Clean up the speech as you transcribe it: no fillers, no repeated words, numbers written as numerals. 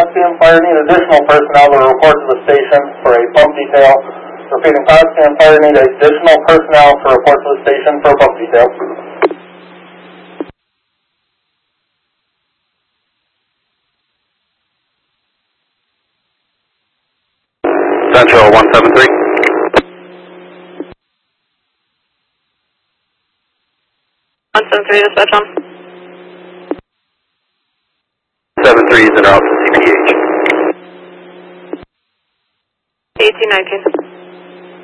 Potsdam Fire need additional personnel to report to the station for a bump detail. Repeating, Potsdam Fire need additional personnel to report to the station for a bump detail. Central 173. 173, dispatch on. 73 is in route to CPH. 1819.